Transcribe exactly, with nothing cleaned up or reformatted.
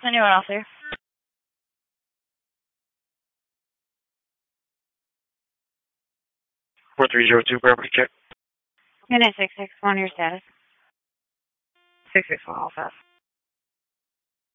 Anyone else here? four three zero two, property check. Unit six six one, your status. six six one, all fast.